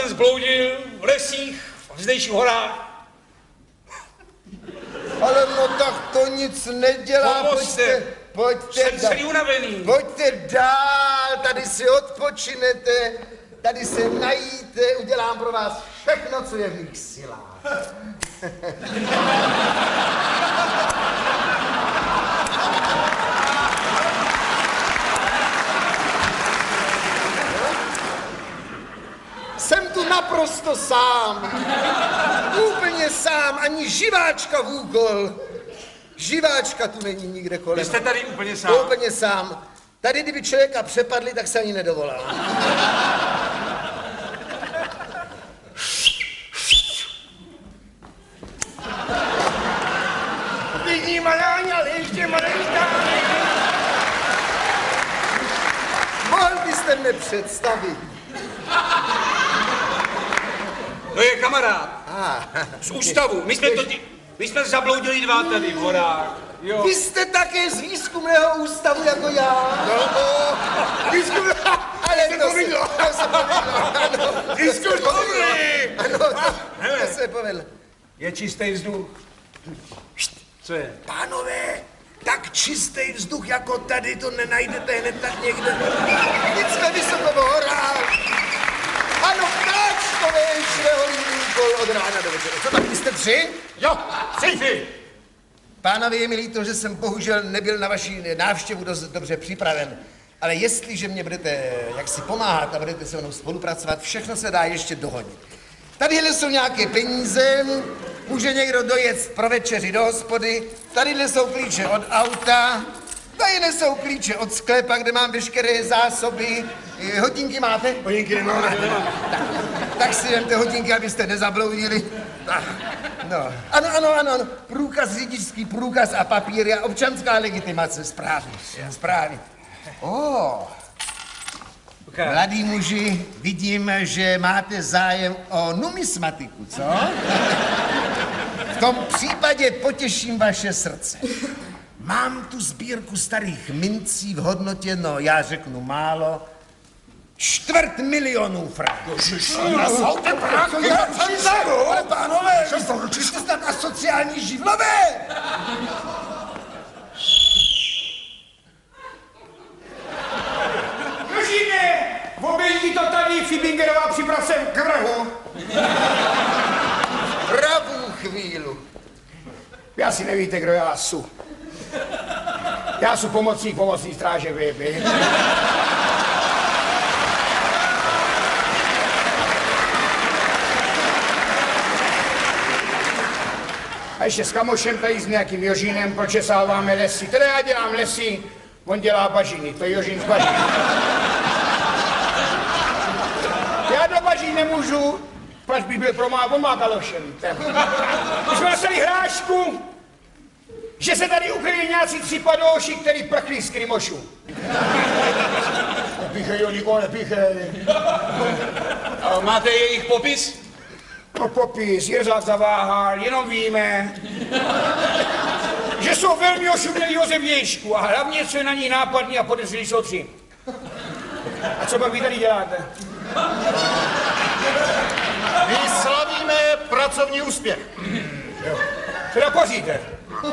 zbloudil v lesích, v zdejších horách. Ale no tak to nic nedělá, pojďte Jsem celý unavený. Pojďte dál, tady si odpočinete, tady se najíte, udělám pro vás všechno, co je v mých silách. Jsem tu naprosto sám. Úplně sám, ani živáčka v úkol. Živáčka tu není nikde kolem. Vy jste tady úplně sám? Úplně sám. Tady, kdyby člověka přepadli, tak se ani nedovolal. Vidí maláň, ale ještě malinká. Mohl byste mě představit? To je kamarád. Z ústavu. My jsme zabloudili dva tady v horách. Jo. Vy jste také z výzkumného ústavu jako já. Výzkumného, ale to se povedlo. Výzkumný. Ano, to se povedlo. Je čistý vzduch. Co je? Pánové, tak čistý vzduch jako tady to nenajdete hned tak někde. Nic jsme vysoko v horách. Ano, ptáčkové šveholí úkol od rána do večera. Co tak, vy jste tři? Jo, tři. Pánové, je mi líto, že jsem bohužel nebyl na vaši návštěvu dost dobře připraven. Ale jestliže mě budete jaksi pomáhat a budete se mnou spolupracovat, všechno se dá ještě dohodit. Tadyhle jsou nějaké peníze, může někdo dojet pro večeři do hospody, tadyhle jsou klíče od auta, tadyhle jsou klíče od sklepa, kde mám veškeré zásoby. Hodinky máte? Hodinky nemám. Tak si vemte hodinky, abyste nezabloudili. No, ano. Průkaz, řidičský průkaz a papíry a občanská legitimace. Správně. Mladí muži, vidím, že máte zájem o numismatiku, co? V tom případě potěším vaše srdce. Mám tu sbírku starých mincí v hodnotě, no já řeknu málo, 250 000 franků. Ale pánové, vy jste snad asociální živlové. Držíme! Objezdí to tady Fibingerová připravce k vrahu. Pravou chvíli. Vy asi nevíte, kdo já jsou. Já jsem pomocník pomocní stráže VB. A ještě s kamošem tady s nějakým Jožínem pročesáváme lesy. Teda já dělám lesy, on dělá bažiny, to je Jožín z bažin. Já do bažin nemůžu, pač bych byl on má kalošem. Už jsme dostali hrášku, že se tady ukryli nějací 3 padouši, který prchli z Krymošu. Nepíchej, jo, nikoho nepíchej. A máte jejich popis? No popis, Jirzák zaváhal, jenom víme, že jsou velmi ošumělí ze vnějšku a hlavně, co je na ní nápadný a podezřelí jsou 3. A co pak vy tady děláte? My slavíme pracovní úspěch. Jo. Co napoříte?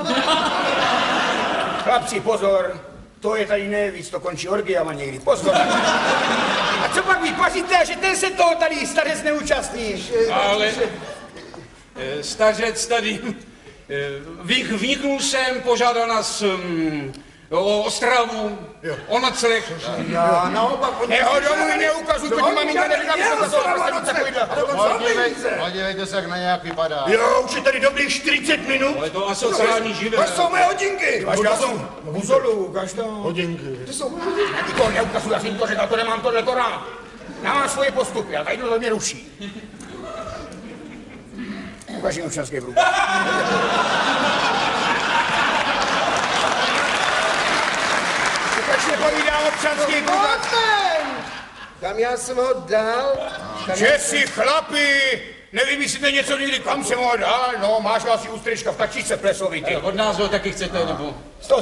Chlapci, pozor, to je tady nejvíc, to končí orgiama někdy, pozor. A co pak vy paříte, že ten se toho tady starec neúčastní? Ale stařec tady vniknul jsem, požádal nás o stravu, o nocleh. Já naopak... Jeho domů neukazuj, to ti maminka neříká, že to takovýhle. Podívejte se, jak na nějak vypadá. Jo, už je tady dobrých 40 minut. Ale to asociální živé. To jsou moje hodinky. Já jsem Buzolu, ukaž to. Hodinky. To jsou moje hodinky. Já ti to neukazuj, já jsem to řekl, to nemám tohleto rád. Já mám svoje postupy, a tady to mě ruší. Ukaž jim občanský průkaz. Ukaž nepovídám občanský průkaz. Kam já jsem ho dal? Že si chlapi, nevymyslíte něco někdy, kam jsem ho dal? No, máš asi ústřička v tačičce plesovitý. Od nás ho taky chcete, nebo?